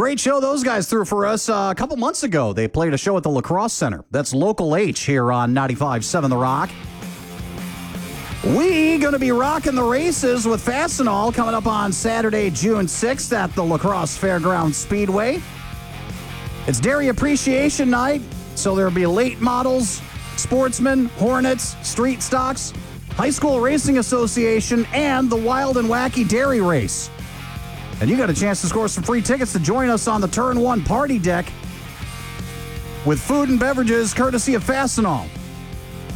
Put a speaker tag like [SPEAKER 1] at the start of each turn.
[SPEAKER 1] Great show those guys threw for us a couple months ago. They played a show at the Lacrosse Center. That's Local H here on 95.7 The Rock. We going to be rocking the races with Fastenal coming up on Saturday, June 6th at the Lacrosse Fairgrounds Speedway. It's Dairy Appreciation Night, so there'll be late models, sportsmen, Hornets, street stocks, High School Racing Association, and the Wild and Wacky Dairy Race. And you got a chance to score some free tickets to join us on the Turn 1 party deck with food and beverages courtesy of Fastenal.